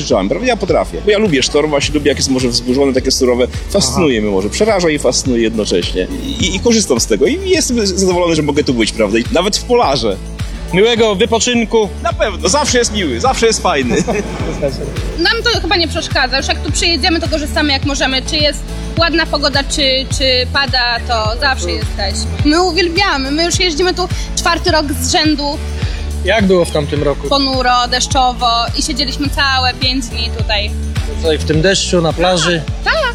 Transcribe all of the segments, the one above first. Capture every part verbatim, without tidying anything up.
rzeczami, prawda? Ja potrafię, bo ja lubię sztorm, właśnie lubię, jak jest morze wzburzone, takie surowe. Fascynuje mnie morze, przeraża i fascynuje jednocześnie. I, i korzystam z tego i jestem zadowolony, że mogę tu być, prawda? I nawet w polarze. Miłego wypoczynku. Na pewno, zawsze jest miły, zawsze jest fajny. Nam to chyba nie przeszkadza, już jak tu przyjedziemy, to korzystamy jak możemy. Czy jest ładna pogoda, czy, czy pada, to zawsze jesteśmy. My uwielbiamy, my już jeździmy tu czwarty rok z rzędu. Jak było w tamtym roku? Ponuro, deszczowo i siedzieliśmy całe pięć dni tutaj. Tutaj w tym deszczu, na plaży? Tak,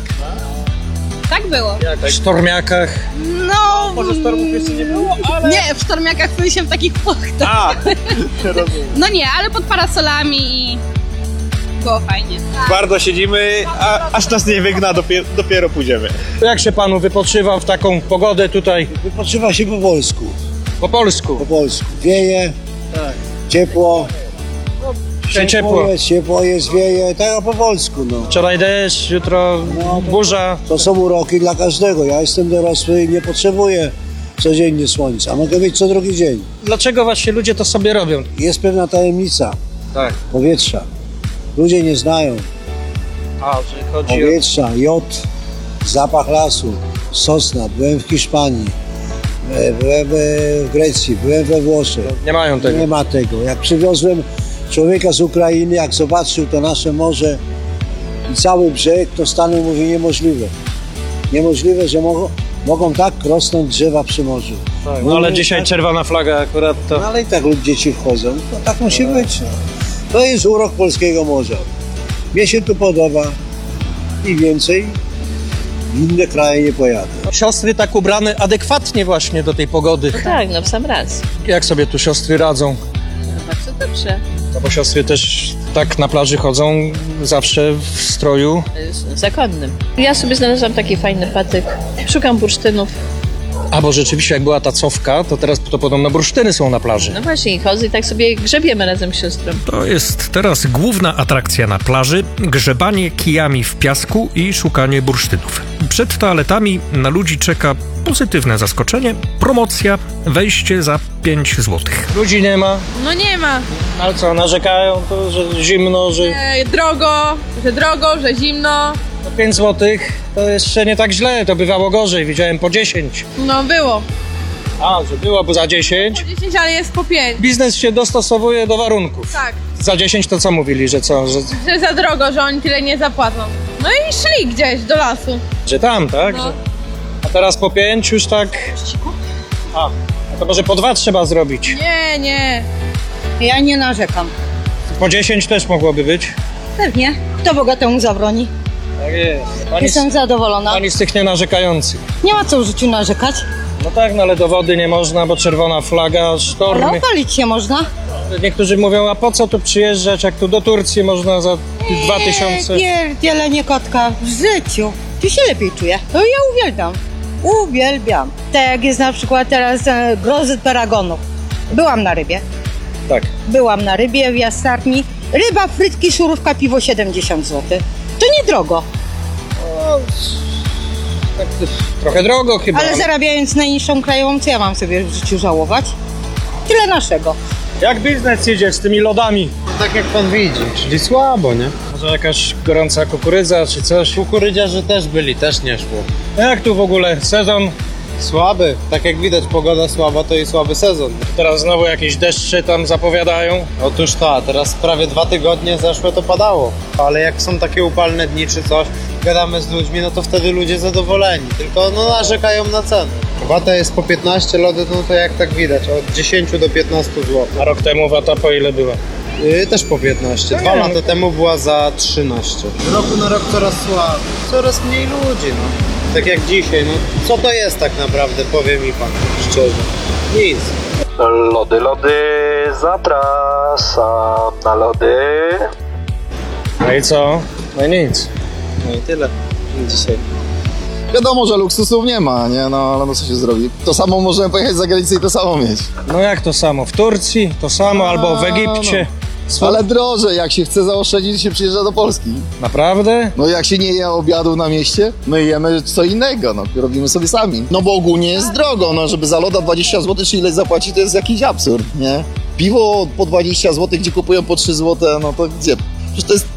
tak było. Jak w sztormiakach? No, Może sztormów jeszcze nie było, ale... nie, w sztormiakach w sensie w takich płachtach. A, rozumiem. No nie, ale pod parasolami i było fajnie. Twardo siedzimy, a, aż nas nie wygna, dopiero, dopiero pójdziemy. Jak się panu wypoczywa w taką pogodę tutaj? Wypoczywa się po polsku. Po polsku? Po polsku. Wieje, Tak. ciepło. Dzisiaj ciepło. Jest, ciepło jest, wieje, tak po polsku, no. Wczoraj deszcz, jutro No, to- burza. To są uroki dla każdego. Ja jestem dorosły i nie potrzebuję codziennie słońca. Mogę mieć co drugi dzień. Dlaczego właśnie ludzie to sobie robią? Jest pewna tajemnica Tak. powietrza. Ludzie nie znają A, że chodzi o... powietrza, jod, zapach lasu, sosna. Byłem w Hiszpanii, e, byłem e, w Grecji, byłem we Włoszech. Nie mają tego. Nie ma tego. Jak przywiozłem człowieka z Ukrainy, jak zobaczył to nasze morze i cały brzeg, to stanął, mówi, niemożliwe. Niemożliwe, że mogą, mogą tak rosnąć drzewa przy morzu. Tak, no ale Mówię, dzisiaj tak, czerwona flaga akurat to... no ale i tak lub dzieci wchodzą. No tak musi być. No. To jest urok polskiego morza. Mnie się tu podoba i więcej w inne kraje nie pojadę. Siostry tak ubrane adekwatnie właśnie do tej pogody. Tak, no w sam raz. Jak sobie tu siostry radzą? Bardzo dobrze. No bo siostry też tak na plaży chodzą zawsze w stroju. Z- Zakonnym. Ja sobie znalazłam taki fajny patyk. Szukam bursztynów. A bo rzeczywiście jak była ta cofka, to teraz to podobno bursztyny są na plaży. No właśnie, i chodzę i tak sobie grzebiemy razem z siostrą. To jest teraz główna atrakcja na plaży, grzebanie kijami w piasku i szukanie bursztynów. Przed toaletami na ludzi czeka pozytywne zaskoczenie, promocja, wejście za pięć złotych. Ludzi nie ma, No nie ma. ale co, narzekają to, że zimno, że E, drogo, że drogo, że zimno. no pięć złotych to jeszcze nie tak źle, to bywało gorzej, widziałem po dziesięć. No było. A, że byłoby za dziesięć. dziesięć, ale jest po pięć. Biznes się dostosowuje do warunków. Tak, Za dziesięć to co mówili, że co, że, że za drogo, że oni tyle nie zapłacą. No i szli gdzieś do lasu. że tam, tak? No. Że, a teraz po pięć już tak... A, a to może po dwa trzeba zrobić. Nie, nie. Ja nie narzekam. Po dziesięć też mogłoby być. Pewnie. Kto Boga temu zabroni? Tak jest. Pani, Jestem z, zadowolona. pani z tych nienarzekających. Nie ma co w życiu narzekać. No tak, no ale do wody nie można, bo czerwona flaga, Ale sztormy. opalić się można. Niektórzy mówią, a po co tu przyjeżdżać, jak tu do Turcji można za dwa tysiące... Pierdzielenie kotka w życiu. Tu się lepiej czuję. To ja uwielbiam. Uwielbiam. Tak jak jest na przykład teraz e, grozy paragonów. Byłam na rybie. Tak. Byłam na rybie w Jastarni. Ryba, frytki, szurówka, piwo siedemdziesiąt złotych. To niedrogo. No, tak trochę drogo chyba. Ale zarabiając najniższą krajową, co ja mam sobie w życiu żałować? Tyle naszego. Jak biznes idzie z tymi lodami? Tak jak pan widzi, czyli słabo, nie? Może jakaś gorąca kukurydza czy coś? Kukurydziarze też byli, też nie szło. Jak tu w ogóle sezon? Słaby, tak jak widać pogoda słaba, to i słaby sezon. Teraz znowu jakieś deszcze tam zapowiadają. Otóż to, teraz prawie dwa tygodnie zeszłe to padało. Ale jak są takie upalne dni czy coś, gadamy z ludźmi, no to wtedy ludzie zadowoleni. Tylko no narzekają na cenę. Wata jest po piętnaście, lody no to jak tak widać, od dziesięć do piętnastu złotych. A rok temu wata po ile była? Yy, też po piętnaście. Dwa lata temu była za trzynaście. Z roku na rok coraz słabiej. Coraz mniej ludzi, no. Tak jak dzisiaj, no. Co to jest tak naprawdę, powie mi pan szczerze. Nic. Lody, lody, zapraszam na lody. No i co? No i nic. No i tyle dzisiaj. Wiadomo, że luksusów nie ma, nie? No ale no co się zrobi? To samo możemy pojechać za granicę i to samo mieć. No jak to samo? W Turcji to samo, albo w Egipcie. No. Ale drożej, jak się chce zaoszczędzić, się przyjeżdża do Polski. Naprawdę? No jak się nie je obiadu na mieście, my jemy co innego, no robimy sobie sami. No bo ogólnie jest drogo, no żeby za loda dwadzieścia złotych czy ileś zapłacić, to jest jakiś absurd, nie? Piwo po dwadzieścia złotych, gdzie kupują po trzy złote, no to gdzie? Przecież to jest